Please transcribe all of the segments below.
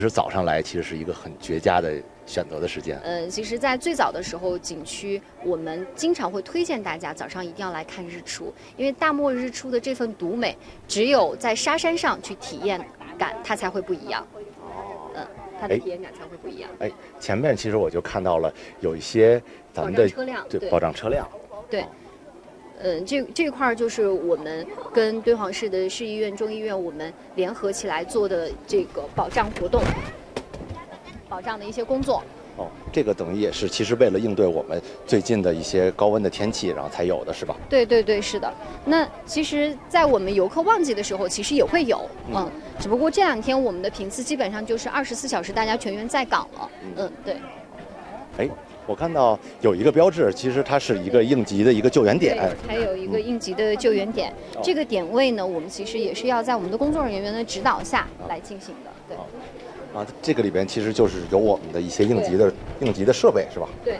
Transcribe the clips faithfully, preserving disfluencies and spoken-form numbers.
其实早上来其实是一个很绝佳的选择的时间。 嗯，其实，在最早的时候，景区我们经常会推荐大家早上一定要来看日出，因为大漠日出的这份独美，只有在沙山上去体验感，它才会不一样。嗯，它的体验感才会不一样。 哎，前面其实我就看到了有一些咱们的车辆， 对保障车辆， 对。嗯，这这块儿就是我们跟敦煌市的市医院、中医院我们联合起来做的这个保障活动，保障的一些工作。 哦，这个等于也是其实为了应对我们最近的一些高温的天气，然后才有的是吧？ 对对对，是的。那其实，在我们游客旺季的时候，其实也会有，嗯，嗯只不过这两天我们的频次基本上就是二十四小时大家全员在岗了，嗯，嗯对。 哎。我看到有一个标志，其实它是一个应急的一个救援点， 还有一个应急的救援点。嗯、这个点位呢，我们其实也是要在我们的工作人员的指导下来进行的。对。 啊，这个里边其实就是有我们的一些应急的应急的设备，是吧？ 对。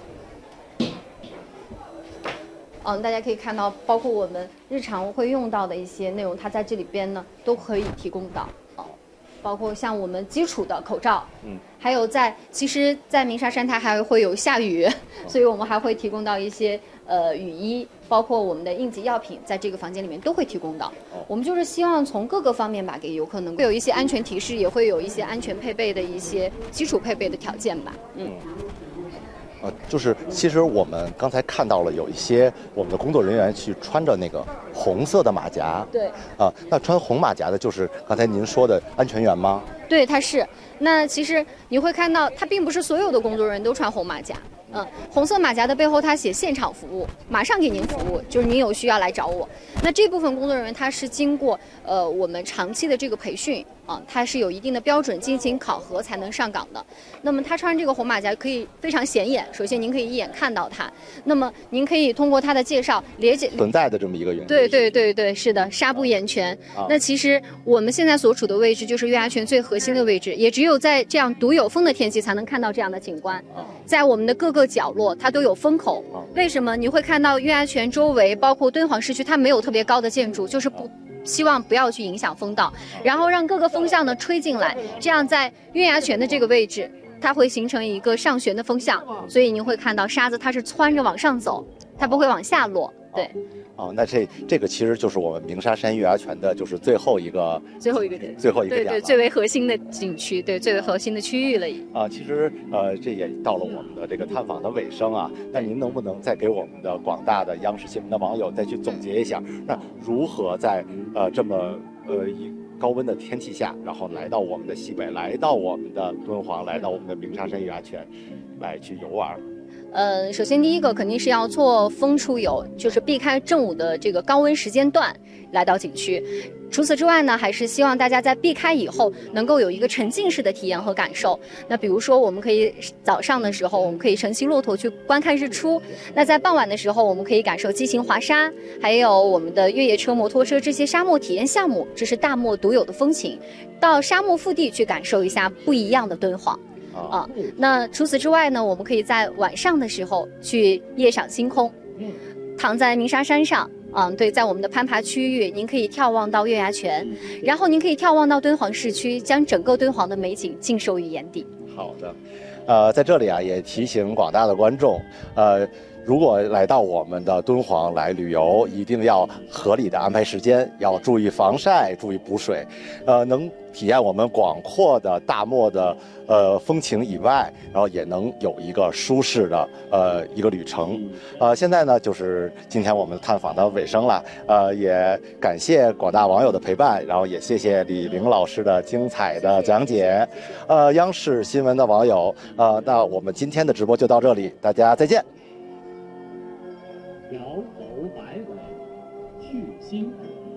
嗯，大家可以看到，包括我们日常会用到的一些内容，它在这里边呢都可以提供到。包括像我们基础的口罩，嗯，还有在其实，在鸣沙山它还会有下雨，哦、所以我们还会提供到一些呃雨衣，包括我们的应急药品，在这个房间里面都会提供到。哦、我们就是希望从各个方面吧，给游客能够有一些安全提示，也会有一些安全配备的一些基础配备的条件吧，嗯。 呃，就是其实我们刚才看到了有一些我们的工作人员去穿着那个红色的马甲， 对， 啊、呃，那穿红马甲的就是刚才您说的安全员吗？ 对，他是。那其实你会看到，他并不是所有的工作人员都穿红马甲。嗯，红色马甲的背后，他写现场服务，马上给您服务，就是您有需要来找我。那这部分工作人员，他是经过呃我们长期的这个培训啊，他是有一定的标准进行考核才能上岗的。那么他穿这个红马甲可以非常显眼，首先您可以一眼看到他，那么您可以通过他的介绍了解存在的这么一个原因。 对对对对，是的，纱布眼泉。啊、那其实我们现在所处的位置就是月牙泉最核心的位置，也只有在这样独有风的天气才能看到这样的景观。啊、在我们的各个角落，它都有风口。啊、为什么你会看到月牙泉周围，包括敦煌市区，它没有特别高的建筑，就是不。希望不要去影响风道，然后让各个风向呢吹进来，这样在月牙泉的这个位置，它会形成一个上旋的风向，所以您会看到沙子它是蹿着往上走，它不会往下落。对。 哦，那这这个其实就是我们鸣沙山月牙泉的，就是最后一个最后一个点， 最后一个点， 对对，最为核心的景区，对，最为核心的区域了。 啊，其实呃，这也到了我们的这个探访的尾声啊。那您能不能再给我们的广大的央视新闻的网友再去总结一下，那如何在呃这么呃一高温的天气下，然后来到我们的西北，来到我们的敦煌，来到我们的鸣沙山月牙泉，来去游玩？ 呃，首先第一个肯定是要错峰出游，就是避开正午的这个高温时间段来到景区。除此之外呢，还是希望大家在避开以后能够有一个沉浸式的体验和感受。那比如说，我们可以早上的时候，我们可以乘骑骆驼去观看日出；那在傍晚的时候，我们可以感受激情滑沙，还有我们的越野车、摩托车这些沙漠体验项目，这是大漠独有的风情。到沙漠腹地去感受一下不一样的敦煌。啊，那除此之外呢，我们可以在晚上的时候去夜赏星空，躺在鸣沙山上，嗯，对，在我们的攀爬区域，您可以眺望到月牙泉，然后您可以眺望到敦煌市区，将整个敦煌的美景尽收于眼底。 好的，呃，在这里啊，也提醒广大的观众，呃。如果来到我们的敦煌来旅游，一定要合理的安排时间，要注意防晒，注意补水，呃，能体验我们广阔的大漠的呃风情以外，然后也能有一个舒适的呃一个旅程。呃，现在呢就是今天我们探访的尾声了，呃，也感谢广大网友的陪伴，然后也谢谢李玲老师的精彩的讲解。呃，央视新闻的网友，呃，那我们今天的直播就到这里，大家再见。 摇头摆尾，去心。